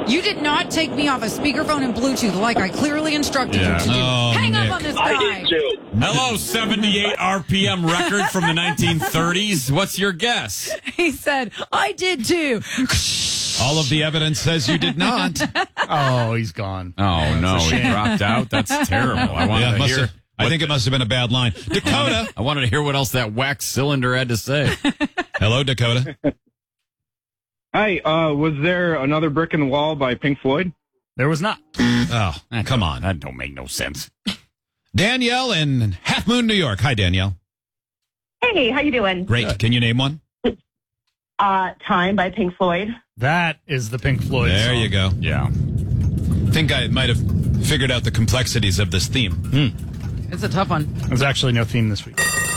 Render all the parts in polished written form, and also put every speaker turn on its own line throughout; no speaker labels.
You did not take me off a speakerphone and Bluetooth like I clearly instructed you to do.
Oh,
Hang
Nick.
up on this
I
guy.
did too.
Hello, 78 RPM record from the 1930s. What's your guess?
He said, I did too.
All of the evidence says you did not.
Oh, he's gone.
Oh, no, he dropped out. That's terrible. I wanted to hear.
I think it must have been a bad line. Dakota.
I wanted to hear what else that wax cylinder had to say.
Hello, Dakota.
Hi, was there another brick in the wall by Pink Floyd?
There was not.
Oh, come on.
That don't make no sense.
Danielle in Half Moon, New York. Hi, Danielle.
Hey, how you doing?
Great. Can you name one?
Time by Pink Floyd.
That is the Pink Floyd
There
song.
you go.
Yeah.
I think I might have figured out the complexities of this theme.
It's a tough one.
There's actually no theme this week.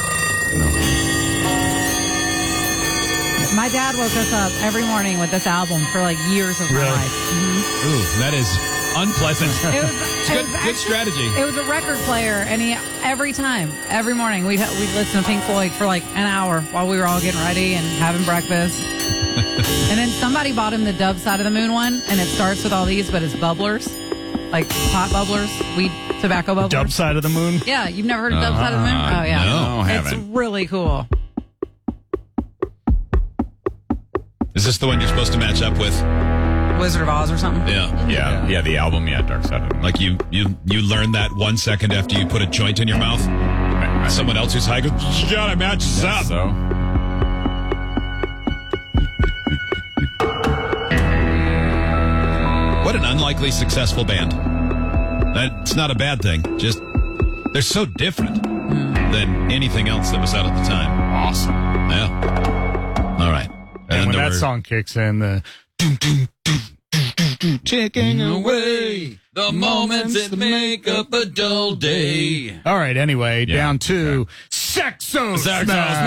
My dad woke us up every morning with this album for like years of my
Really?
life.
Ooh, that is unpleasant.
It was
Good strategy.
It was a record player, and every morning, we'd listen to Pink Floyd for like an hour while we were all getting ready and having breakfast. And then somebody bought him the Dub Side of the Moon one, and it starts with all these, but it's bubblers, like pot bubblers, weed, tobacco bubblers.
Dub Side of the Moon.
Yeah, you've never heard of Dub Side of the Moon? Oh, yeah.
No, I
It's
haven't.
really cool.
Is this the one you're supposed to match up with?
Wizard of Oz or something?
Yeah.
Yeah, the album, Dark Side of the Moon.
Like you learn that 1 second after you put a joint in your mouth. Someone else who's high goes, you gotta match this up.
So,
What an unlikely successful band. That's not a bad thing. Just, they're so different than anything else that was out at the time.
awesome.
Yeah. All right.
And when
there
that
were-
song kicks in, the
Chicken
Away the moments that make up a dull day.
all right. Anyway,
Yeah,
down to Sexo
Sexo
Smash.